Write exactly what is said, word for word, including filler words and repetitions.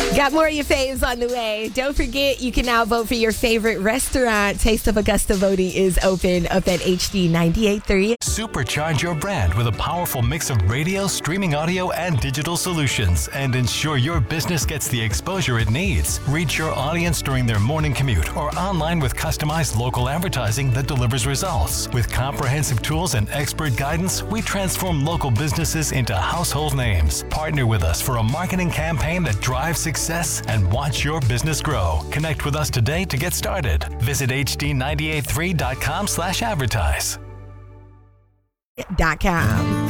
Got more of your faves on the way. Don't forget, you can now vote for your favorite restaurant. Taste of Augusta voting is open up at H D ninety-eight point three. Supercharge your brand with a powerful mix of radio, streaming audio, and digital solutions, and ensure your business gets the exposure it needs. Reach your audience during their morning commute or online with customized local advertising that delivers results. With comprehensive tools and expert guidance, we transform local businesses into household names. Partner with us for a marketing campaign that drives success and watch your business grow. Connect with us today to get started. Visit H D nine eight three dot com slash advertise. Dot com.